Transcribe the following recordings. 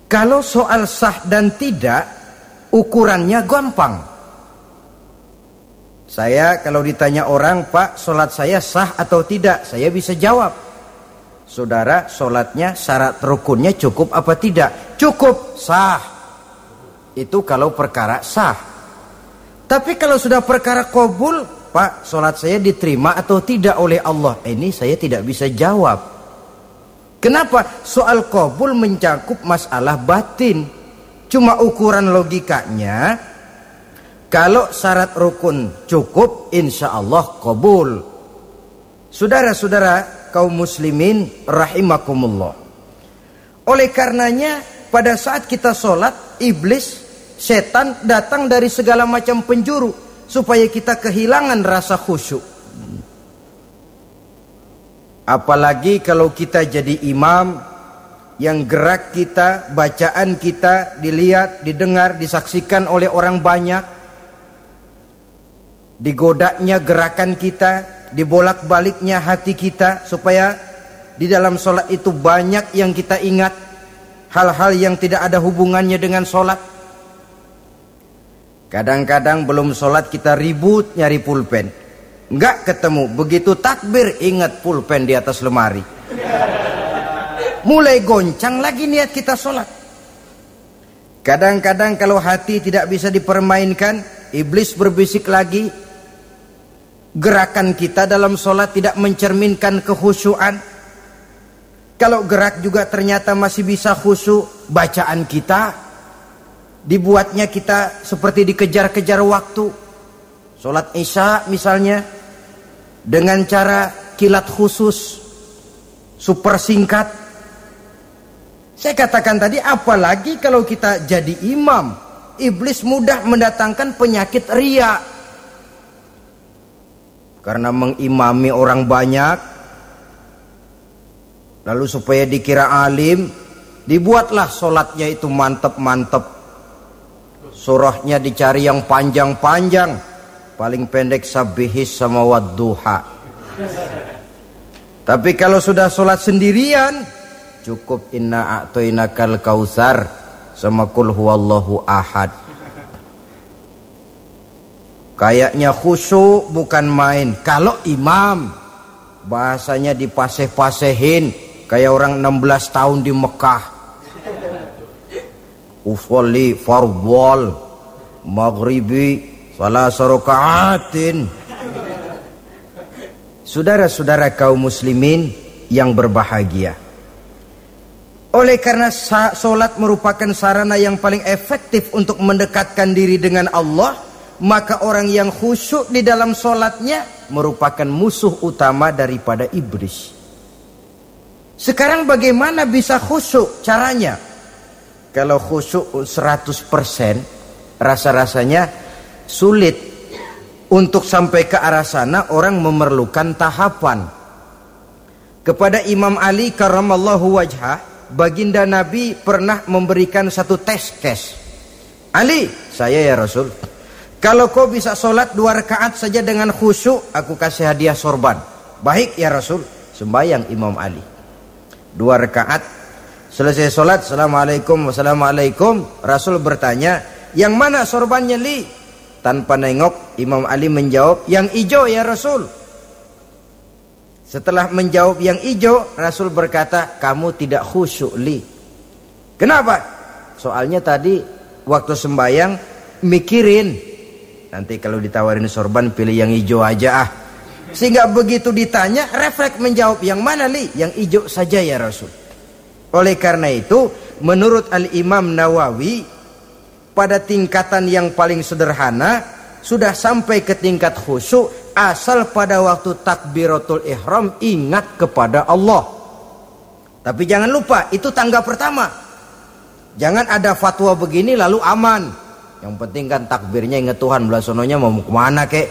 Kalau soal sah dan tidak, ukurannya gampang. Saya kalau ditanya orang, Pak, sholat saya sah atau tidak? Saya bisa jawab. Saudara, sholatnya syarat rukunnya cukup apa tidak? Cukup, sah. Itu kalau perkara sah. Tapi kalau sudah perkara qabul, Pak, sholat saya diterima atau tidak oleh Allah? Ini saya tidak bisa jawab. Kenapa? Soal qabul mencakup masalah batin. Cuma ukuran logikanya, kalau syarat rukun cukup, insya Allah qabul. Saudara-saudara kaum muslimin rahimakumullah. Oleh karenanya, pada saat kita sholat, iblis, setan datang dari segala macam penjuru supaya kita kehilangan rasa khusyuk. Apalagi kalau kita jadi imam yang gerak kita, bacaan kita dilihat, didengar, disaksikan oleh orang banyak. Digodanya gerakan kita, dibolak-baliknya hati kita, supaya di dalam sholat itu banyak yang kita ingat, hal-hal yang tidak ada hubungannya dengan sholat. Kadang-kadang belum sholat kita ribut nyari pulpen, nggak ketemu. Begitu takbir ingat pulpen di atas lemari, mulai goncang lagi niat kita sholat. Kadang-kadang kalau hati tidak bisa dipermainkan, iblis berbisik lagi. Gerakan kita dalam sholat tidak mencerminkan kekhusyuan. Kalau gerak juga ternyata masih bisa khusyuk. Bacaan kita dibuatnya kita seperti dikejar-kejar waktu. Sholat isya misalnya, dengan cara kilat khusus, super singkat. Saya katakan tadi, apalagi kalau kita jadi imam, iblis mudah mendatangkan penyakit riya. Karena mengimami orang banyak, lalu supaya dikira alim, dibuatlah sholatnya itu mantep-mantep. Surahnya dicari yang panjang-panjang, paling pendek sabihis sama wadduha. Tapi kalau sudah sholat sendirian, cukup inna a'toinakal kausar sama kul huwallahu ahad. Kayaknya khusyuk bukan main. Kalau imam, bahasanya dipaseh-pasehin kayak orang 16 tahun di Mekah. Usolli fardhol maghribi salasa rakaatin. Saudara-saudara kaum muslimin yang berbahagia, oleh karena sholat merupakan sarana yang paling efektif untuk mendekatkan diri dengan Allah, maka orang yang khusyuk di dalam sholatnya merupakan musuh utama daripada iblis. Sekarang bagaimana bisa khusyuk caranya? Kalau khusyuk 100%, rasa-rasanya sulit. Untuk sampai ke arah sana orang memerlukan tahapan. Kepada Imam Ali karramallahu wajhah, baginda Nabi pernah memberikan satu tes case. Ali, saya ya Rasul, kalau kau bisa sholat 2 rakaat saja dengan khusyuk, aku kasih hadiah sorban. Baik ya Rasul. Sembayang Imam Ali 2 rakaat. Selesai sholat, assalamualaikum wassalamualaikum. Rasul bertanya, yang mana sorbannya Li? Tanpa nengok, Imam Ali menjawab, yang hijau ya Rasul. Setelah menjawab yang hijau, Rasul berkata, kamu tidak khusyuk Li. Kenapa? Soalnya tadi waktu sembayang mikirin, nanti kalau ditawarin sorban pilih yang hijau aja ah. Sehingga begitu ditanya, refleks menjawab, yang mana Li? Yang hijau saja ya Rasul. Oleh karena itu, menurut Al-Imam Nawawi, pada tingkatan yang paling sederhana, sudah sampai ke tingkat khusyuk, asal pada waktu takbiratul ihram ingat kepada Allah. Tapi jangan lupa, itu tangga pertama. Jangan ada fatwa begini lalu aman. Yang penting kan takbirnya ingat Tuhan, belasononya mau kemana kek.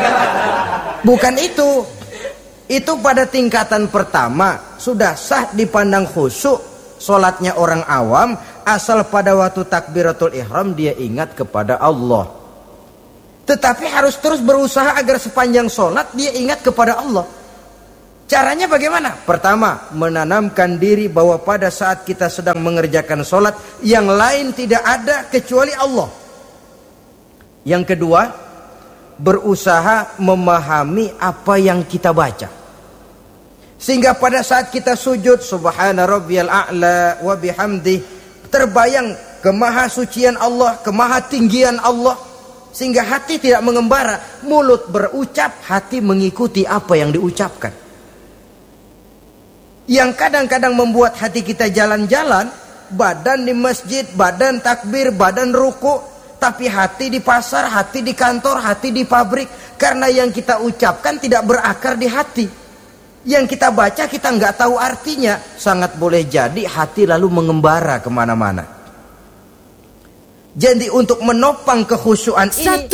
Bukan itu. Itu pada tingkatan pertama sudah sah dipandang khusyuk sholatnya orang awam, asal pada waktu takbiratul ihram dia ingat kepada Allah. Tetapi harus terus berusaha agar sepanjang sholat dia ingat kepada Allah. Caranya bagaimana? Pertama, menanamkan diri bahwa pada saat kita sedang mengerjakan sholat, yang lain tidak ada kecuali Allah. Yang kedua, berusaha memahami apa yang kita baca. Sehingga pada saat kita sujud, subhana rabbiyal a'la wa bihamdi, terbayang kemahasucian Allah, kemahatinggian Allah. Sehingga hati tidak mengembara, mulut berucap, hati mengikuti apa yang diucapkan. Yang kadang-kadang membuat hati kita jalan-jalan, badan di masjid, badan takbir, badan ruku, tapi hati di pasar, hati di kantor, hati di pabrik. Karena yang kita ucapkan tidak berakar di hati. Yang kita baca kita nggak tahu artinya. Sangat boleh jadi hati lalu mengembara kemana-mana. Jadi untuk menopang kekhusyuan ini,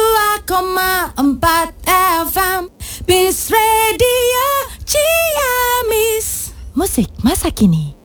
102,4 FM Bis Radio Ciamis. Musik masa kini.